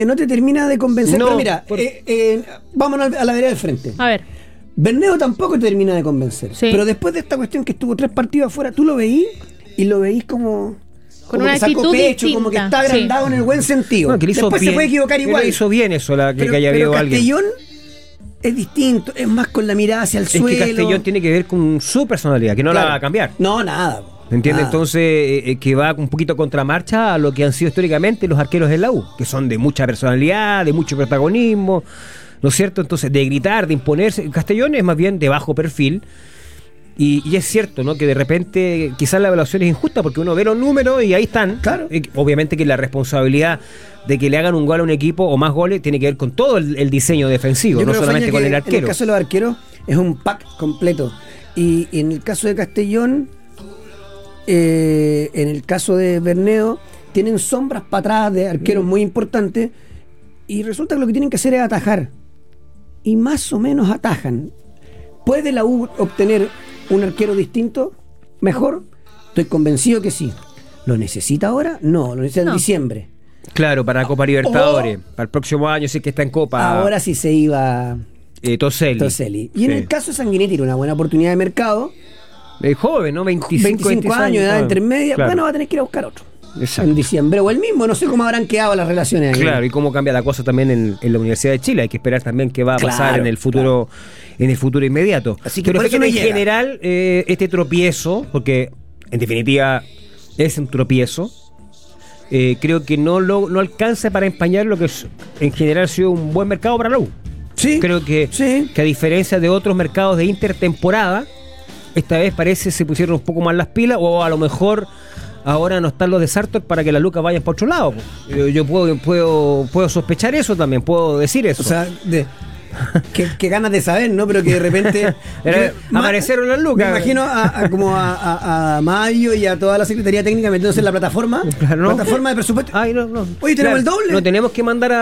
no te termina de convencer. No, pero mira, vámonos a la vereda del frente. A ver. Bermeo tampoco te termina de convencer. Sí. Pero después de esta cuestión que estuvo 3 partidos afuera, tú lo veís y lo veís como una que sacó actitud pecho, distinta. como que está agrandado en el buen sentido. Bueno, que le hizo después bien, se puede equivocar que igual. le hizo bien eso, que haya pero habido alguien. Castellón es distinto, es más con la mirada hacia el Es suelo. que Castellón tiene que ver con su personalidad, que no la va a cambiar. No, nada. ¿Entiendes? Nada. Entonces, que va un poquito contramarcha a lo que han sido históricamente los arqueros de la U, que son de mucha personalidad, de mucho protagonismo, ¿no es cierto? Entonces, de gritar, de imponerse. Castellón es más bien de bajo perfil. Y es cierto, ¿no? Que de repente quizás la evaluación es injusta porque uno ve los números y ahí están. Claro. Obviamente que la responsabilidad de que le hagan un gol a un equipo o más goles tiene que ver con todo el diseño defensivo, Yo no creo, solamente Feña, con que el en arquero. el caso de los arqueros es un pack completo. Y en el caso de Castellón, en el caso de Bermeo, tienen sombras para atrás de arqueros muy importantes y resulta que lo que tienen que hacer es atajar. Y más o menos atajan. ¿Puede la U obtener un arquero distinto? ¿Mejor? Estoy convencido que sí. ¿Lo necesita ahora? No, lo necesita en diciembre. Claro, para Copa Libertadores, para el próximo año, sí que está en Copa. Ahora sí se iba Toselli. Y en el caso de Sanguinetti era una buena oportunidad de mercado. Joven, ¿no? 25 años, edad intermedia. Claro. Bueno, va a tener que ir a buscar otro. Exacto. En diciembre o el mismo, no sé cómo habrán quedado las relaciones ahí. Claro, y cómo cambia la cosa también en la Universidad de Chile. Hay que esperar también qué va a pasar Claro, en el futuro, en el futuro inmediato. Así que pero por eso fíjate, no en llega. general, este tropiezo, porque en definitiva es un tropiezo, creo que no alcanza para empañar lo que en general ha sido un buen mercado para la U. Sí. Creo que a diferencia de otros mercados de intertemporada, esta vez parece se pusieron un poco más las pilas, o a lo mejor ahora no están los de Sartor para que las lucas vayan para otro lado. Yo puedo sospechar eso también, puedo decir eso. O sea, que ganas de saber, ¿no? Pero que de repente aparecieron las lucas. Me imagino como a Mayo y a toda la Secretaría Técnica metiéndose en la plataforma. Claro, ¿no? Plataforma de presupuesto. Ay, no. Oye, tenemos el doble. No tenemos que mandar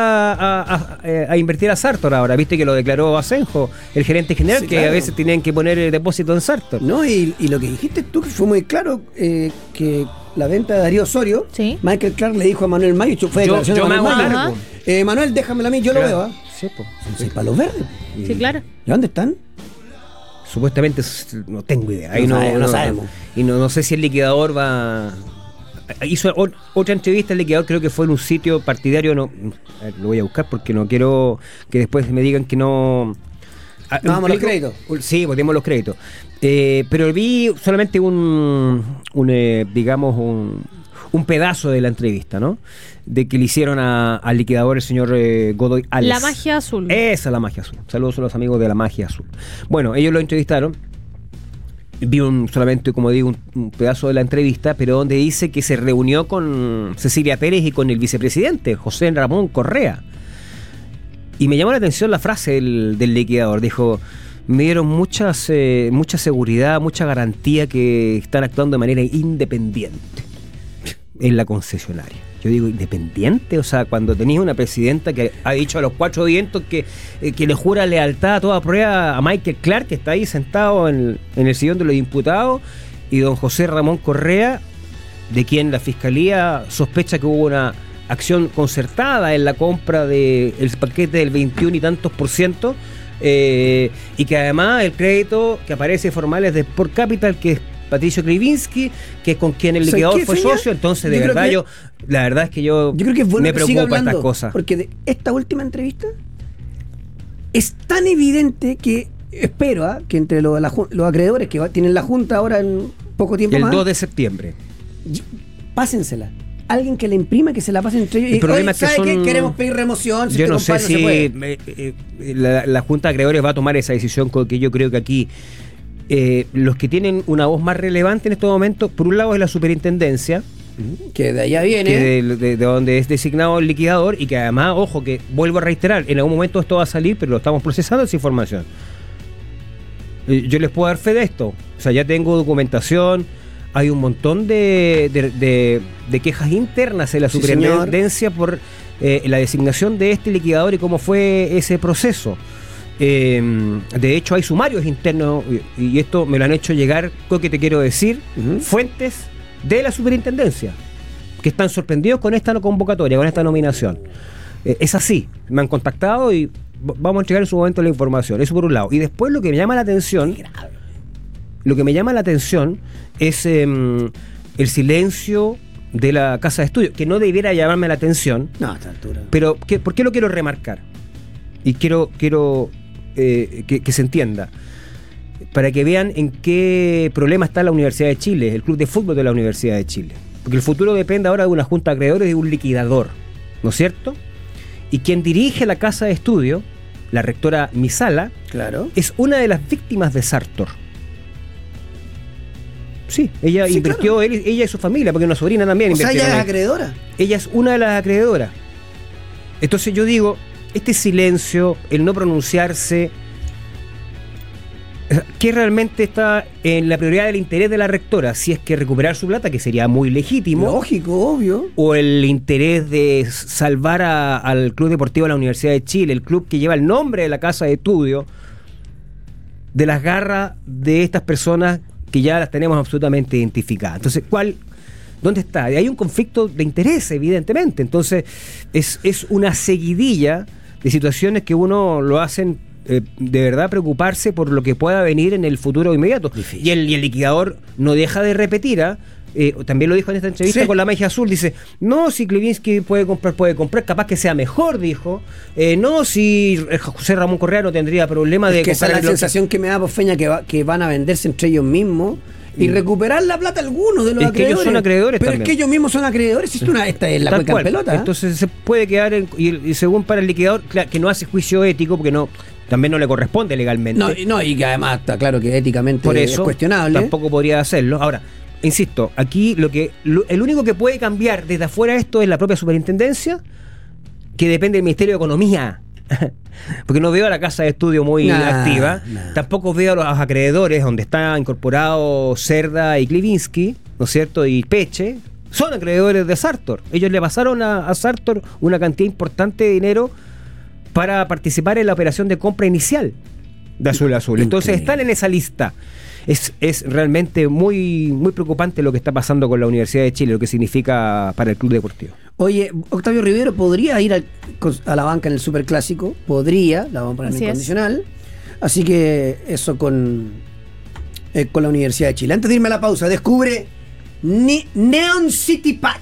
a invertir a Sartor ahora. Viste que lo declaró Asenjo, el gerente general, Sí, que claro. a veces tenían que poner el depósito en Sartor. No, y lo que dijiste tú, que fue muy claro, que la venta de Darío Osorio, Sí. Michael Clark le dijo a Manuel Mayo, fue declaración de yo me Manuel hago Mayo. cargo. Manuel, déjamelo a mí, yo lo veo. ¿Ah? Sí, po. Son 6 palos verdes. Sí, claro. ¿Y dónde están? Supuestamente no tengo idea. Ahí No sabemos. Y no sé si el liquidador va. Hizo otra entrevista el liquidador, creo que fue en un sitio partidario. No, a ver, lo voy a buscar porque no quiero que después me digan que no. No damos los créditos. Sí, pues dimos los créditos. Pero vi solamente un pedazo de la entrevista, ¿no? De que le hicieron al liquidador el señor Godoy Ales. La magia azul. Esa es la magia azul. Saludos a los amigos de la magia azul. Bueno, ellos lo entrevistaron. Vi solamente, como digo, un pedazo de la entrevista, pero donde dice que se reunió con Cecilia Pérez y con el vicepresidente, José Ramón Correa. Y me llamó la atención la frase del liquidador. Dijo, me dieron mucha seguridad, mucha garantía que están actuando de manera independiente en la concesionaria. Yo digo, ¿independiente? O sea, cuando tenéis una presidenta que ha dicho a los 4 vientos que le jura lealtad a toda prueba a Michael Clark, que está ahí sentado en el sillón de los imputados, y don José Ramón Correa, de quien la Fiscalía sospecha que hubo una acción concertada en la compra del paquete del 21 y tantos %, y que además el crédito que aparece formal es de Sport Capital, que es Patricio Krivinsky, que es con quien el liquidador fue socio. Entonces, de verdad, la verdad es que yo creo que es bueno me que siga preocupa hablando, estas cosas. porque de esta última entrevista es tan evidente que espero que entre los acreedores que tienen la Junta ahora en poco tiempo El más, 2 de septiembre. pásensela. Alguien que la imprima, que se la pasen entre ellos. El problema es que ¿sabe qué? son... Queremos pedir remoción. Yo no sé compadre si no se puede. la Junta de Acreedores va a tomar esa decisión, porque yo creo que aquí los que tienen una voz más relevante en estos momentos, por un lado es la superintendencia, que de allá viene. que de donde es designado el liquidador, y que además, ojo, que vuelvo a reiterar, en algún momento esto va a salir, pero lo estamos procesando esa información. Yo les puedo dar fe de esto. O sea, ya tengo documentación, hay un montón de quejas internas en la superintendencia por la designación de este liquidador y cómo fue ese proceso. De hecho, hay sumarios internos, y esto me lo han hecho llegar, creo que te quiero decir, fuentes de la superintendencia, que están sorprendidos con esta convocatoria, con esta nominación. Es así, me han contactado y vamos a entregar en su momento la información. Eso por un lado. Y después lo que me llama la atención es el silencio de la casa de estudio, que no debiera llamarme la atención. No, a esta altura. Pero ¿por qué lo quiero remarcar? Y quiero que se entienda, para que vean en qué problema está la Universidad de Chile, el club de fútbol de la Universidad de Chile. Porque el futuro depende ahora de una junta de acreedores y de un liquidador, ¿no es cierto? Y quien dirige la casa de estudio, la rectora Misala, Claro. es una de las víctimas de Sartor. Sí, ella invirtió, claro. ella y su familia, porque una sobrina también O sea, invirtió. ella es acreedora. Ella es una de las acreedoras. Entonces yo digo, este silencio, el no pronunciarse, ¿qué realmente está en la prioridad del interés de la rectora? Si es que recuperar su plata, que sería muy legítimo. Lógico, obvio. O el interés de salvar al Club Deportivo de la Universidad de Chile, el club que lleva el nombre de la casa de estudio, de las garras de estas personas que ya las tenemos absolutamente identificadas. Entonces, ¿dónde está? Hay un conflicto de interés, evidentemente. Entonces, es una seguidilla de situaciones que uno lo hacen de verdad preocuparse por lo que pueda venir en el futuro inmediato. Difícil. Y el liquidador no deja de repetir, también lo dijo en esta entrevista con la Magia Azul, dice, no, si Klevinsky puede comprar, capaz que sea mejor, dijo. No, si José Ramón Correa no tendría problema de que esa es comprar la sensación que me da por Feña, que van a venderse entre ellos mismos y recuperar la plata algunos de los es que acreedores. ellos son acreedores pero también. Es que ellos mismos son acreedores. Esta es la Tal cueca en cual. pelota. Entonces se puede quedar y según para el liquidador, claro, que no hace juicio ético, porque también no le corresponde legalmente. No, y que además está claro que éticamente Por eso es cuestionable. tampoco podría hacerlo. Ahora, insisto, aquí el único que puede cambiar desde afuera esto es la propia superintendencia, que depende del Ministerio de Economía. Porque no veo a la casa de estudio muy activa. Tampoco veo a los acreedores, donde está incorporado Cerda y Klevinsky, ¿no es cierto? Y Peche. Son acreedores de Sartor. Ellos le pasaron a Sartor una cantidad importante de dinero para participar en la operación de compra inicial de Azul Azul. Entonces están en esa lista. Es realmente muy, muy preocupante lo que está pasando con la Universidad de Chile, lo que significa para el club deportivo. Oye, Octavio Rivero podría ir a la banca en el Superclásico. Podría, la vamos a poner en incondicional. Así que eso con la Universidad de Chile. Antes de irme a la pausa, descubre Neon City Pack.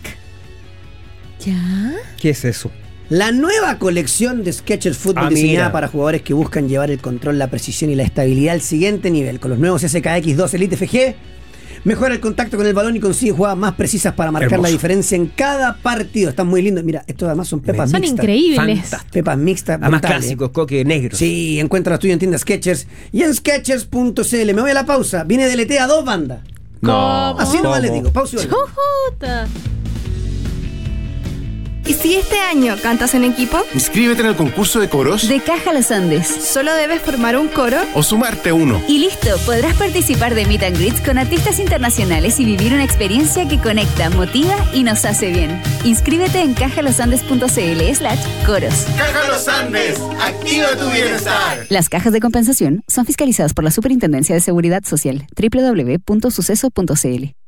¿Ya? ¿Qué es eso? La nueva colección de Skechers Fútbol diseñada para jugadores que buscan llevar el control, la precisión y la estabilidad al siguiente nivel. Con los nuevos SKX2 Elite FG, mejora el contacto con el balón y consigue jugadas más precisas para marcar la diferencia en cada partido. Están muy lindos. Mira, estos además son pepas mixtas. Son increíbles. Fantástico. Pepas mixtas. Además brutales. clásicos, coque negros. Sí, encuentra las tuyas en tiendas Skechers y en Skechers.cl. Me voy a la pausa. Viene DLT a 2 bandas. No. Así nomás les digo. Pausa y volvemos. Chuta. ¿Y si este año cantas en equipo? Inscríbete en el concurso de coros De Caja Los Andes. Solo debes formar un coro. o sumarte uno. Y listo, podrás participar de Meet and Greets con artistas internacionales y vivir una experiencia que conecta, motiva y nos hace bien. Inscríbete en cajalosandes.cl/coros. ¡Caja Los Andes! ¡Activa tu bienestar! Las cajas de compensación son fiscalizadas por la Superintendencia de Seguridad Social. www.suceso.cl.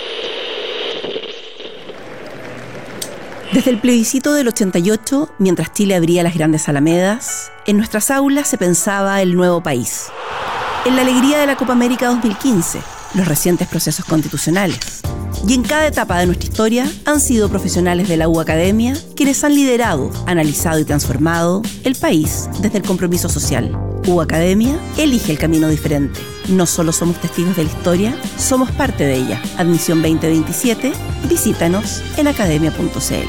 Desde el plebiscito del 88, mientras Chile abría las grandes alamedas, en nuestras aulas se pensaba el nuevo país. En la alegría de la Copa América 2015, los recientes procesos constitucionales. Y en cada etapa de nuestra historia han sido profesionales de la U Academia quienes han liderado, analizado y transformado el país desde el compromiso social. U Academia elige el camino diferente. No solo somos testigos de la historia, somos parte de ella. Admisión 2027, visítanos en academia.cl.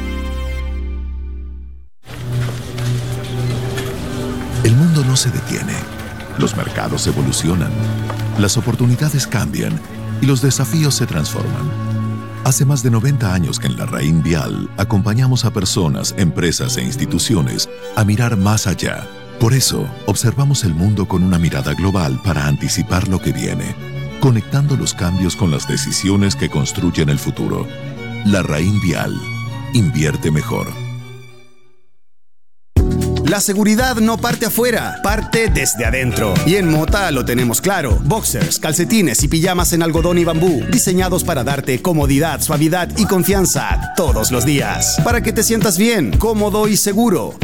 El mundo no se detiene. Los mercados evolucionan. Las oportunidades cambian y los desafíos se transforman. Hace más de 90 años que en la Raín Vial acompañamos a personas, empresas e instituciones a mirar más allá. Por eso, observamos el mundo con una mirada global para anticipar lo que viene, conectando los cambios con las decisiones que construyen el futuro. La Raín Vial. Invierte mejor. La seguridad no parte afuera, parte desde adentro. Y en Mota lo tenemos claro. Boxers, calcetines y pijamas en algodón y bambú, diseñados para darte comodidad, suavidad y confianza todos los días. Para que te sientas bien, cómodo y seguro.